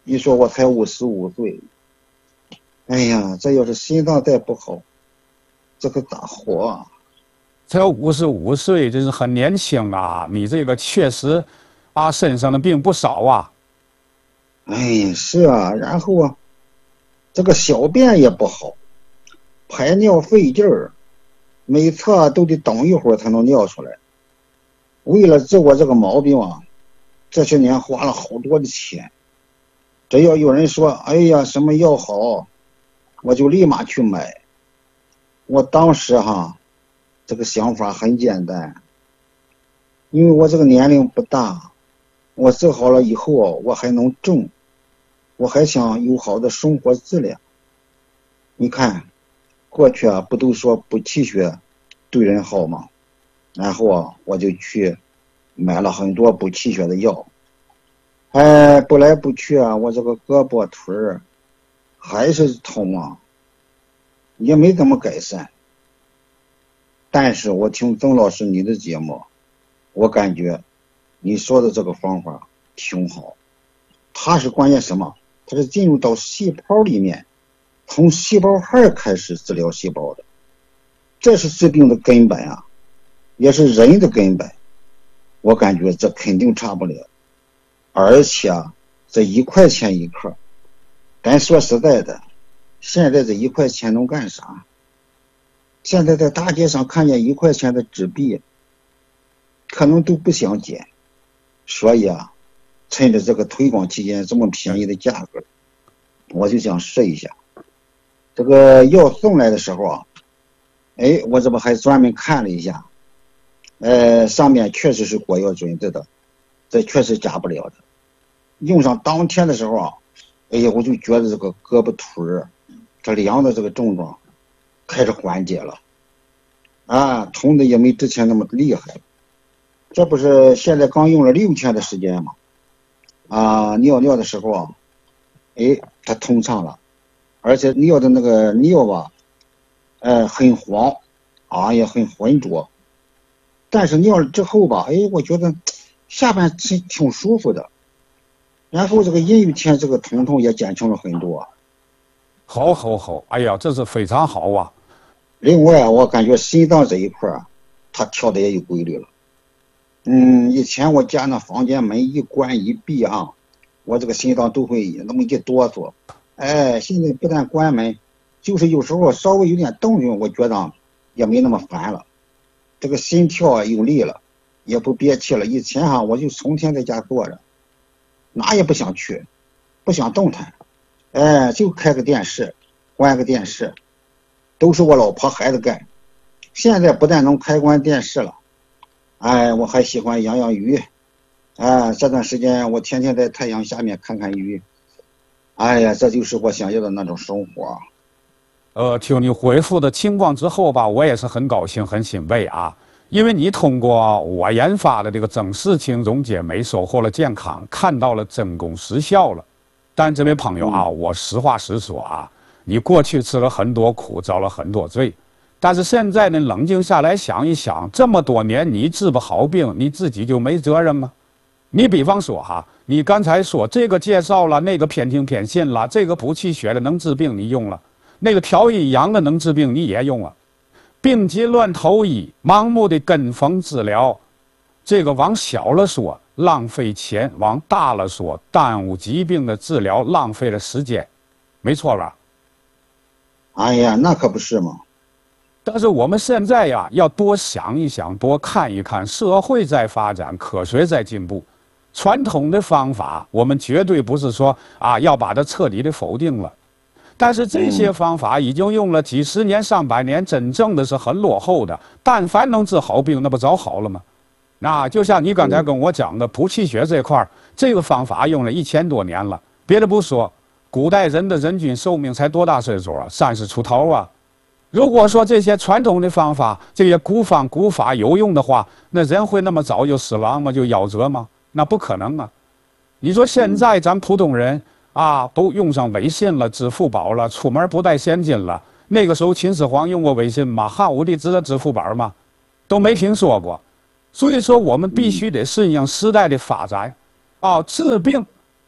你说我才55岁，哎呀，这要是心脏再不好，这可咋活啊？ 才55岁，这是很年轻啊！你这个确实，身上的病不少啊。 哎，是啊，然后啊，这个小便也不好，排尿费劲儿，每次都得等一会儿才能尿出来。为了治我这个毛病啊，这些年花了好多的钱。只要有人说，哎呀，什么药好，我就立马去买。我当时这个想法很简单，因为我这个年龄不大，我治好了以后我还能挣，我还想有好的生活质量。你看，过去不都说补气血对人好吗？然后我就去买了很多补气血的药。哎，补来补去我这个胳膊腿儿还是痛啊，也没怎么改善。但是我听曾老师你的节目，我感觉你说的这个方法挺好。它是关键什么？它是进入到细胞里面，从细胞核开始治疗细胞的，这是治病的根本啊，也是人的根本。我感觉这肯定差不了。而且这1块钱一克，咱说实在的，现在这1块钱能干啥？现在在大街上看见1块钱的纸币，可能都不想捡。所以趁着这个推广期间这么便宜的价格，我就想试一下。这个药送来的时候我这不还专门看了一下，上面确实是国药准字的，这确实假不了的。用上当天的时候我就觉得这个胳膊腿儿这凉的这个症状开始缓解了，痛的也没之前那么厉害了。这不是现在刚用了6天的时间吗？尿尿的时候它通畅了，而且尿的那个尿很黄也很浑浊。但是尿了之后我觉得下半身挺舒服的，然后这个阴雨天这个疼痛也减轻了很多。 好，哎呀，这是非常好啊。 另外我感觉心脏这一块它跳的也有规律了。以前我家那房间门一关一闭我这个心脏都会那么一哆嗦。现在不但关门，就是有时候稍微有点动静，我觉得也没那么烦了。这个心跳有力了，也不憋气了。以前我就成天在家坐着，哪也不想去，不想动弹，就开个电视，关个电视，都是我老婆孩子干。现在不但能开关电视了，我还喜欢养养鱼。这段时间我天天在太阳下面看看鱼。哎呀，这就是我想要的那种生活。 听你回复的情况之后吧，我也是很高兴、很欣慰啊。因为你通过我研发的这个增视轻溶解酶收获了健康，看到了真功实效了。但这位朋友我实话实说你过去吃了很多苦，遭了很多罪，但是现在呢，冷静下来想一想，这么多年你治不好病，你自己就没责任吗？你比方说你刚才说这个介绍了，那个偏听偏信了，这个补气血的能治病你用了，那个调阴阳的能治病你也用了，病急乱投医，盲目的跟风治疗，这个往小了说浪费钱，往大了说耽误疾病的治疗，浪费了时间，没错吧？ 哎呀，那可不是嘛。 但是我们现在要多想一想，多看一看，社会在发展，科学在进步。传统的方法，我们绝对不是说要把它彻底的否定了，但是这些方法已经用了几十年、上百年，真正的是很落后的。但凡能治好病，那不早好了吗？那就像你刚才跟我讲的补气血这块，这个方法用了1000多年了。别的不说，古代人的人均寿命才多大岁数30出头啊。如果说这些传统的方法，这些古方古法有用的话，那人会那么早就死亡吗？就夭折吗？那不可能啊！你说现在咱普通人都用上微信了、支付宝了，出门不带现金了。那个时候秦始皇用过微信吗？汉武帝知道支付宝吗？都没听说过。所以说，我们必须得顺应时代的发展，治病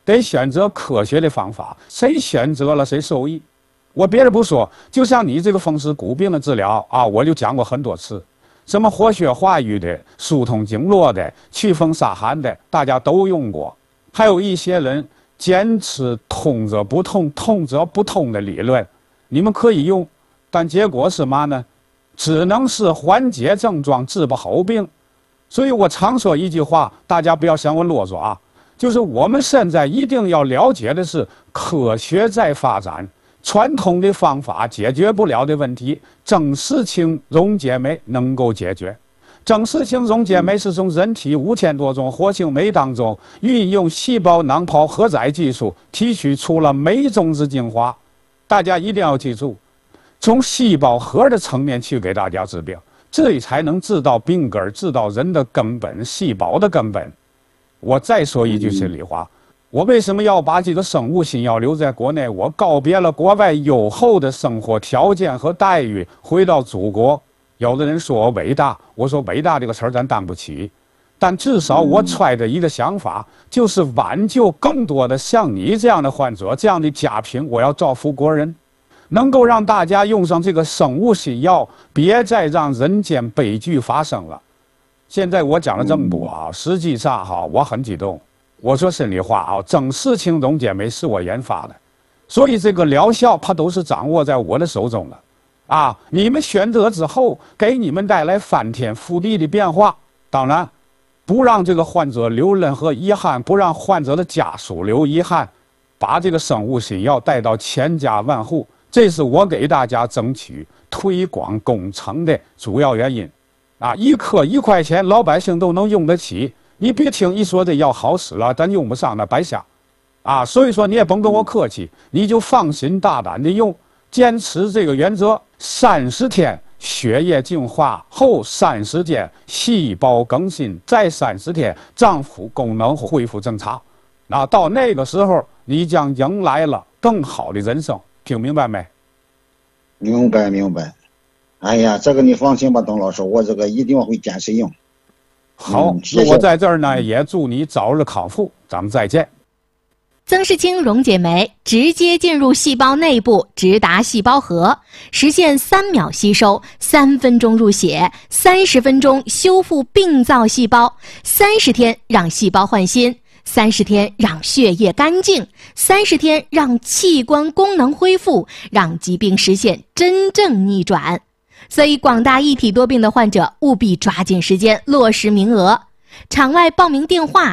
得选择科学的方法，谁选择了谁受益。我别的不说，就像你这个风湿骨病的治疗啊，我就讲过很多次，什么活血化瘀的、疏通经络的、祛风杀寒的，大家都用过。还有一些人坚持通则不痛，痛则不通的理论，你们可以用，但结果是嘛呢？只能是缓解症状，治不好病。所以我常说一句话，大家不要嫌我啰嗦啊，就是我们现在一定要了解的是，科学在发展，传统的方法解决不了的问题，正视氢溶解酶能够解决。正视氢溶解酶是从人体5000多种活性酶当中，运用细胞囊泡荷载技术提取出了酶种子精华。大家一定要记住，从细胞核的层面去给大家治病，这才能治到病根，治到人的根本，细胞的根本。我再说一句心里话，我为什么要把这个生物新药留在国内？我告别了国外优厚的生活条件和待遇，回到祖国。有的人说我伟大，我说伟大这个词儿咱担不起，但至少我揣着一个想法，就是挽救更多的像你这样的患者，这样的家贫，我要造福国人，能够让大家用上这个生物新药，别再让人间悲剧发生了。现在我讲了这么多啊，实际上哈，我很激动。我说心里话啊，正视氢溶解酶是我研发的，所以这个疗效它都是掌握在我的手中了。啊，你们选择之后，给你们带来翻天覆地的变化。当然，不让这个患者留任何遗憾，不让患者的家属留遗憾，把这个生物新药带到千家万户，这是我给大家争取推广工程的主要原因。啊，一颗1块钱，老百姓都能用得起。你别听一说这药好使了，咱用不上那白瞎。啊，所以说你也甭跟我客气，你就放心大胆的用。坚持这个原则，30天血液净化后30天细胞更新，再30天脏腑功能恢复正常。那到那个时候，你将迎来了更好的人生。听明白没？ 明白明白。哎呀，这个你放心吧，董老师，我这个一定会坚持用。 好， 谢谢。 我在这儿呢，也祝你早日康复，咱们再见。 增视氢溶解酶直接进入细胞内部，直达细胞核，实现3秒吸收、3分钟入血、30分钟修复病灶细胞，30天让细胞换新，30天让血液干净，30天让器官功能恢复，让疾病实现真正逆转。所以广大一体多病的患者务必抓紧时间落实名额。场外报名电话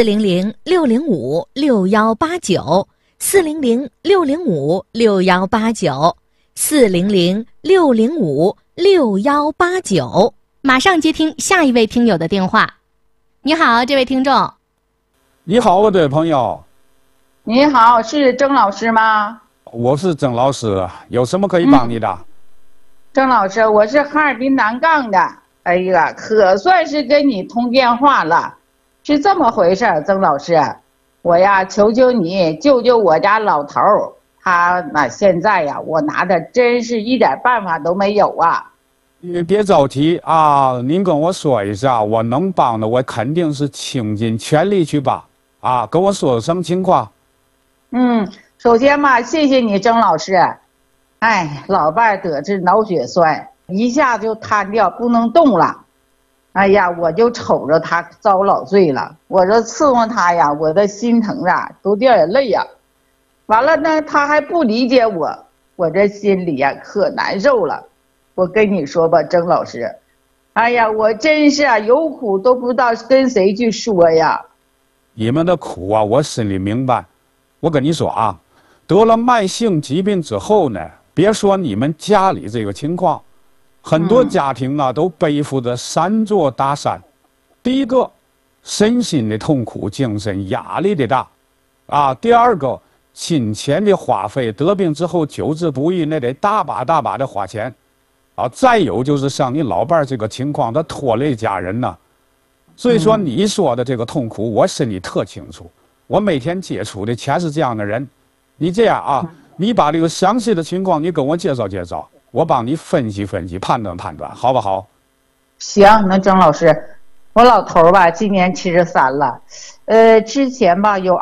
400-605-6189，400-605-6189，马上接听下一位听友的电话。你好，这位听众。 你好，我的朋友。 你好，是曾老师吗？ 我是曾老师，有什么可以帮你的？ 曾老师，我是哈尔滨南杠的。哎呀，可算是跟你通电话了。是这么回事儿，曾老师，我呀求求你救救我家老头儿，他那现在呀，我拿的真是一点办法都没有啊。 你别着急啊，您跟我说一下，我能帮的，我肯定是倾尽全力去帮啊。跟我说什么情况？ 首先嘛，谢谢你，曾老师。哎，老伴儿得治脑血栓，一下就瘫掉，不能动了。哎呀，我就瞅着他遭老罪了，我这伺候他呀，我的心疼啊，都掉眼泪呀。完了呢，他还不理解我，我这心里呀可难受了。我跟你说吧，曾老师，哎呀，我真是啊，有苦都不知道跟谁去说呀。 你们的苦啊，我心里明白。我跟你说啊，得了慢性疾病之后呢，别说你们家里这个情况。很多家庭啊，都背负着3座大山。第一个，身心的痛苦，精神压力的大，啊；第二个，金钱的花费，得病之后久治不愈，那得大把大把的花钱，啊；再有就是像你老伴儿这个情况，他拖累家人呢。所以说，你说的这个痛苦，我心里特清楚。我每天接触的全是这样的人。你这样啊，你把这个详细的情况，你跟我介绍介绍。我帮你分析分析，判断判断，好不好？ 行，那曾老师，我老头儿吧，今年73了，之前吧有